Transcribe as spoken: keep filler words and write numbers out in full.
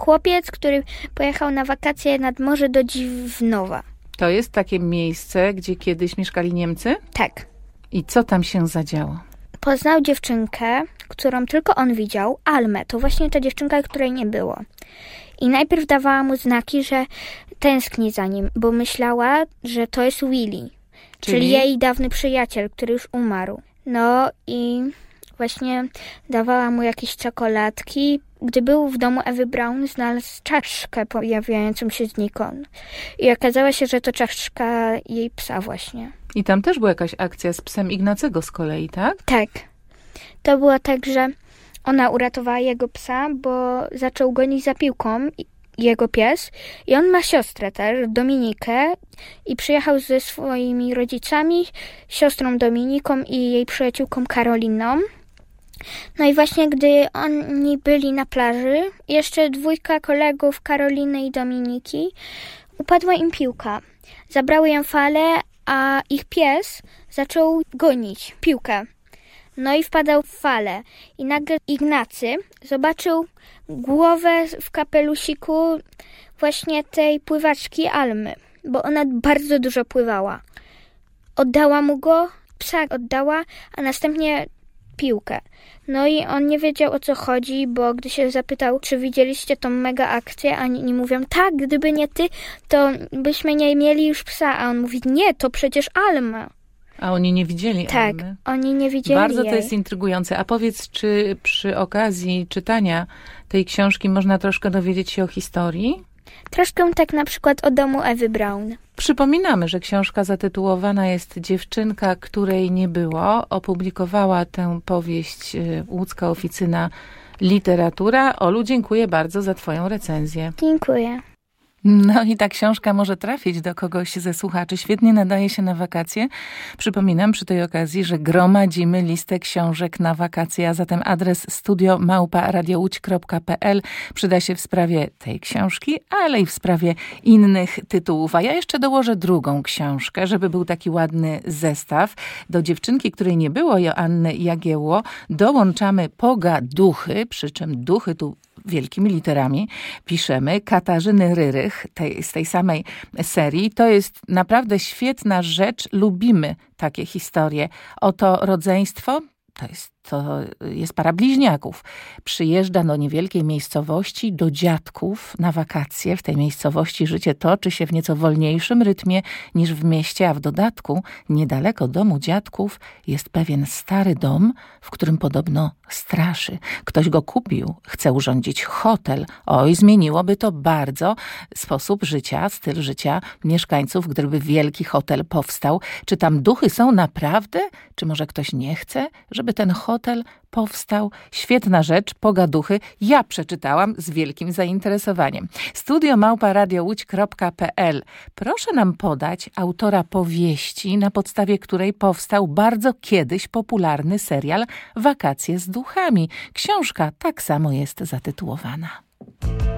chłopiec, który pojechał na wakacje nad morze do Dziwnowa. To jest takie miejsce, gdzie kiedyś mieszkali Niemcy? Tak. I co tam się zadziało? Poznał dziewczynkę, którą tylko on widział, Almę. To właśnie ta dziewczynka, której nie było. I najpierw dawała mu znaki, że tęskni za nim, bo myślała, że to jest Willy, czyli, czyli jej dawny przyjaciel, który już umarł. No i właśnie dawała mu jakieś czekoladki. Gdy był w domu Ewy Braun, znalazł czaszkę pojawiającą się znikąd. I okazało się, że to czaszka jej psa właśnie. I tam też była jakaś akcja z psem Ignacego z kolei, tak? Tak. To było tak, że ona uratowała jego psa, bo zaczął gonić za piłką jego pies. I on ma siostrę też, Dominikę. I przyjechał ze swoimi rodzicami, siostrą Dominiką i jej przyjaciółką Karoliną. No i właśnie gdy oni byli na plaży, jeszcze dwójka kolegów Karoliny i Dominiki, upadła im piłka. Zabrały ją fale, a ich pies zaczął gonić piłkę. No i wpadał w falę. I nagle Ignacy zobaczył głowę w kapelusiku właśnie tej pływaczki Almy, bo ona bardzo dużo pływała. Oddała mu go, psa oddała, a następnie piłkę. No i on nie wiedział, o co chodzi, bo gdy się zapytał, czy widzieliście tą mega akcję, a oni mówią, tak, gdyby nie ty, to byśmy nie mieli już psa. A on mówi, nie, to przecież Alma. A oni nie widzieli Tak, Almy? oni nie widzieli Bardzo jej. To jest intrygujące. A powiedz, czy przy okazji czytania tej książki można troszkę dowiedzieć się o historii? Troszkę tak na przykład o domu Ewy Braun. Przypominamy, że książka zatytułowana jest Dziewczynka, której nie było. Opublikowała tę powieść Łódzka Oficyna Literatura. Olu, dziękuję bardzo za twoją recenzję. Dziękuję. No i ta książka może trafić do kogoś ze słuchaczy. Świetnie nadaje się na wakacje. Przypominam przy tej okazji, że gromadzimy listę książek na wakacje, a zatem adres studio małpa radiołódź kropka pe el przyda się w sprawie tej książki, ale i w sprawie innych tytułów. A ja jeszcze dołożę drugą książkę, żeby był taki ładny zestaw. Do Dziewczynki, której nie było, Joanny Jagiełło, dołączamy Pogaduchy, przy czym duchy tu wielkimi literami piszemy, Katarzyny Ryrych tej, z tej samej serii. To jest naprawdę świetna rzecz. Lubimy takie historie. Oto rodzeństwo, to jest, to jest para bliźniaków. Przyjeżdża do niewielkiej miejscowości, do dziadków na wakacje. W tej miejscowości życie toczy się w nieco wolniejszym rytmie niż w mieście, a w dodatku niedaleko domu dziadków jest pewien stary dom, w którym podobno straszy. Ktoś go kupił, chce urządzić hotel. Oj, zmieniłoby to bardzo sposób życia, styl życia mieszkańców, gdyby wielki hotel powstał. Czy tam duchy są naprawdę? Czy może ktoś nie chce, żeby ten hotel powstał? Świetna rzecz, Pogaduchy. Ja przeczytałam z wielkim zainteresowaniem. Studio małpa radiołódź kropka pe el. Proszę nam podać autora powieści, na podstawie której powstał bardzo kiedyś popularny serial Wakacje z duchami. Książka tak samo jest zatytułowana.